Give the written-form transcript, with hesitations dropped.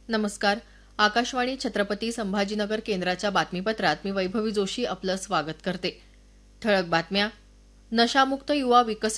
नमस्कार. आकाशवाणी छत्रपती संभाजीनगर केंद्राच्या बातमीपत्रात मी वैभवी जोशी आपलं स्वागत करते. ठळक बातम्या. नशामुक्त युवा विकसित